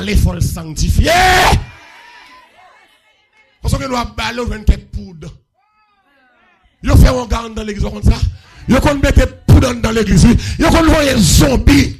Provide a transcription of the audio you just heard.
les folles sanctifiées. Parce que nous avons balé 24 poudre. Yo fait un garde dans l'église comme ça. Yo qu'on mette poudre dans l'église. Yo qu'on voit un zombie.